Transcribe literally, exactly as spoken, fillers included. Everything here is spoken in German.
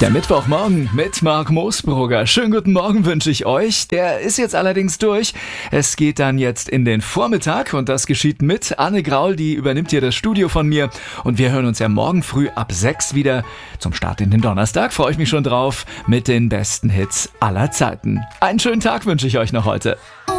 Der Mittwochmorgen mit Marc Moosbrugger. Schönen guten Morgen wünsche ich euch. Der ist jetzt allerdings durch. Es geht dann jetzt in den Vormittag und das geschieht mit Anne Graul, die übernimmt hier das Studio von mir. Und wir hören uns ja morgen früh ab sechs wieder zum Start in den Donnerstag. Freue ich mich schon drauf mit den besten Hits aller Zeiten. Einen schönen Tag wünsche ich euch noch heute.